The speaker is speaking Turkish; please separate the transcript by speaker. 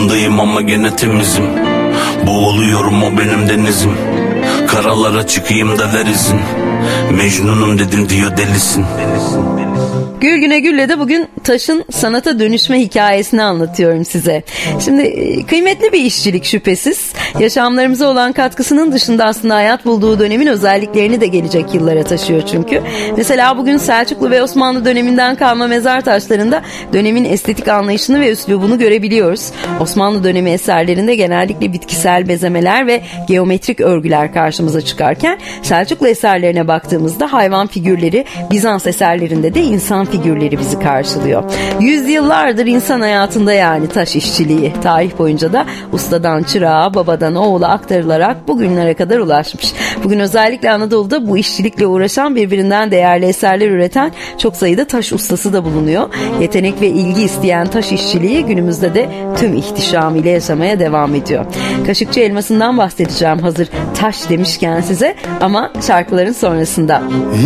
Speaker 1: Altındayım ama gene temizim. Boğuluyorum, o benim denizim. Karalara çıkayım da ver izin. Mecnunum dedim diyor delisin.
Speaker 2: Gül Güne Gül'le de bugün taşın sanata dönüşme hikayesini anlatıyorum size. Şimdi kıymetli bir işçilik şüphesiz. Yaşamlarımıza olan katkısının dışında aslında hayat bulduğu dönemin özelliklerini de gelecek yıllara taşıyor çünkü. Mesela bugün Selçuklu ve Osmanlı döneminden kalma mezar taşlarında dönemin estetik anlayışını ve üslubunu görebiliyoruz. Osmanlı dönemi eserlerinde genellikle bitkisel bezemeler ve geometrik örgüler karşımıza çıkarken Selçuklu eserlerine baktığımızda hayvan figürleri, Bizans eserlerinde de insan figürleri bizi karşılıyor. Yüzyıllardır insan hayatında yani taş işçiliği. Tarih boyunca da ustadan çırağa, babadan oğula aktarılarak bugünlere kadar ulaşmış. Bugün özellikle Anadolu'da bu işçilikle uğraşan, birbirinden değerli eserler üreten çok sayıda taş ustası da bulunuyor. Yetenek ve ilgi isteyen taş işçiliği günümüzde de tüm ihtişamıyla yaşamaya devam ediyor. Kaşıkçı elmasından bahsedeceğim hazır taş demişken size, ama şarkıların sonrasında.